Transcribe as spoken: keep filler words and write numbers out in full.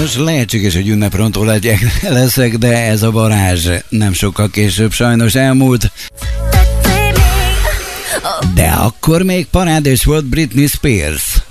Sajnos lehetséges, hogy ünneprontó legyek, leszek, de ez a varázs nem sokkal később sajnos elmúlt. De akkor még parádés volt Britney Spears.